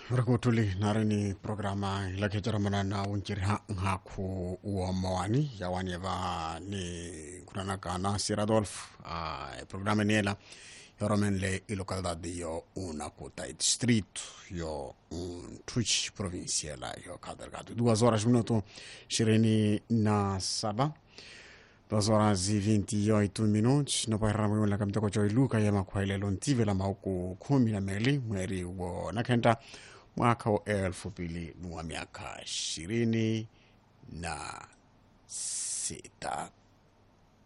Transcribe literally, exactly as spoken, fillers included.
Rakutuli narini programa laki jaramana na unjiri haku uomawani yawani eva ni kunanaka na Sir Adolf uh, programa niela yoromen le ilocalidade yo una kuta distrito yo un twitch provinciala yo cadergado duas horas minuto shireni na saba duas horas e vinte e oito minutos no pairamo la kamta ko joy luka yama kwa ile lontive la mauku kumi na meli mweri wo nakenda mwaka wa elfu mbili na miaka ishirini na sita.